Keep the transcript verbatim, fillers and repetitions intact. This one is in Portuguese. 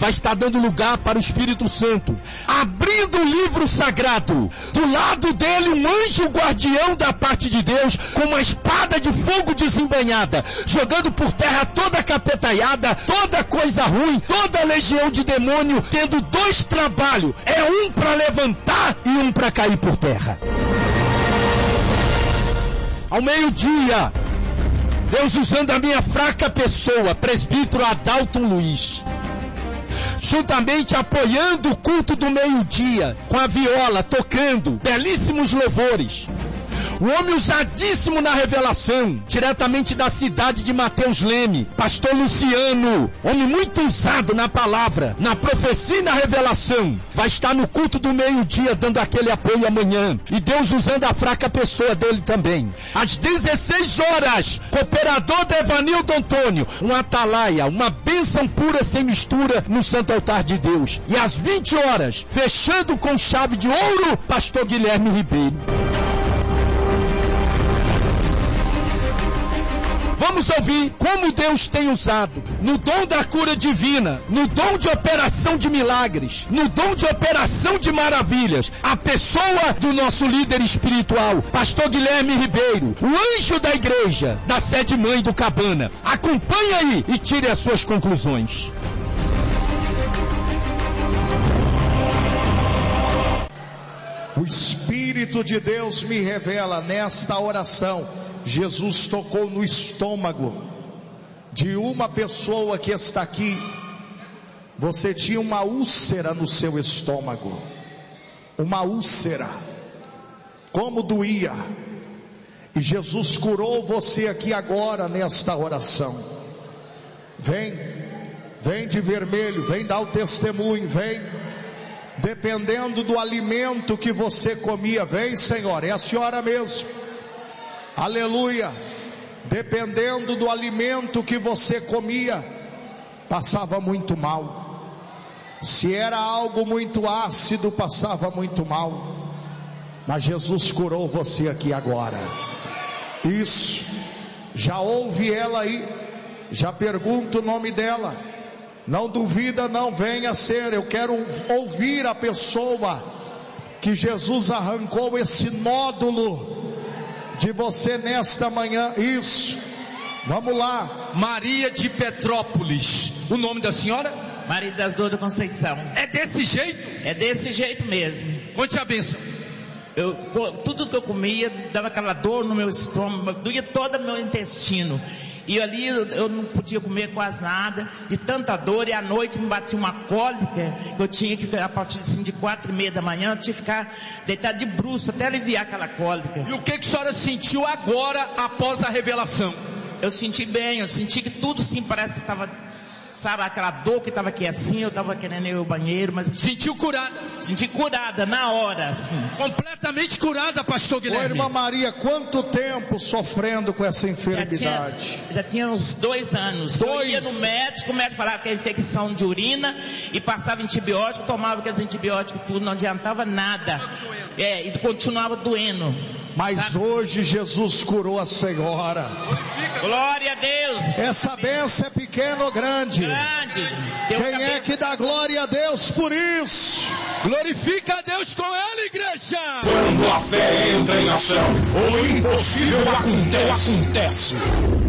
vai estar dando lugar para o Espírito Santo, abrindo o livro sagrado. Do lado dele, um anjo guardião da parte de Deus, com uma espada de fogo desembanhada, jogando por terra toda a capetaiada, toda coisa ruim, toda legião de demônio, tendo dois trabalhos, é um para levantar e um para cair por terra. Ao meio-dia, Deus usando a minha fraca pessoa, presbítero Adalton Luiz, juntamente apoiando o culto do meio-dia, com a viola, tocando belíssimos louvores. Um homem usadíssimo na revelação, diretamente da cidade de Mateus Leme, pastor Luciano, homem muito usado na palavra, na profecia e na revelação, vai estar no culto do meio-dia dando aquele apoio amanhã, e Deus usando a fraca pessoa dele também. Às dezesseis horas, cooperador Devanildo Antônio, um atalaia, uma bênção pura sem mistura no santo altar de Deus. E às vinte horas, fechando com chave de ouro, pastor Guilherme Ribeiro. Vamos ouvir como Deus tem usado, no dom da cura divina, no dom de operação de milagres, no dom de operação de maravilhas, a pessoa do nosso líder espiritual, pastor Guilherme Ribeiro, o anjo da igreja, da sede mãe do Cabana. Acompanhe aí e tire as suas conclusões. O Espírito de Deus me revela nesta oração. Jesus tocou no estômago de uma pessoa que está aqui. Você tinha uma úlcera no seu estômago, uma úlcera, como doía, e Jesus curou você aqui agora nesta oração. Vem, vem de vermelho, vem dar o testemunho, vem. Dependendo do alimento que você comia, vem, Senhor, é a senhora mesmo. Aleluia. Dependendo do alimento que você comia, passava muito mal. Se era algo muito ácido, passava muito mal. Mas Jesus curou você aqui agora. Isso. Já ouve ela aí. Já pergunta o nome dela. Não duvida, não, venha ser. Eu quero ouvir a pessoa que Jesus arrancou esse nódulo de você nesta manhã. Isso. Vamos lá. Maria de Petrópolis. O nome da senhora? Maria das Dores da Conceição. É desse jeito? É desse jeito mesmo. Conte a bênção. Eu, tudo que eu comia dava aquela dor no meu estômago, doía todo o meu intestino. E ali eu, eu não podia comer quase nada, de tanta dor. E à noite me batia uma cólica, que eu tinha que, a partir assim, de quatro e meia da manhã, eu tinha que ficar deitado de bruço até aliviar aquela cólica. E o que, que a senhora sentiu agora, após a revelação? Eu senti bem, eu senti que tudo sim, parece que estava, sabe, aquela dor que estava aqui assim, eu estava querendo ir ao banheiro, mas... Sentiu curada? Senti curada, na hora, assim. Completamente curada, pastor Guilherme. Ô, irmã Maria, quanto tempo sofrendo com essa enfermidade? Já tinha, já tinha uns dois anos. Dois? Eu ia no médico, o médico falava que era infecção de urina, e passava antibiótico, tomava aqueles antibióticos, tudo, não adiantava nada. É, e continuava doendo. Mas sabe? Hoje Jesus curou a senhora. Glória a Deus. Essa bênção é pequena ou grande? Grande. Quem é que dá glória a Deus por isso? Glorifica a Deus com ela, igreja. Quando a fé entra em ação, o impossível acontece. acontece.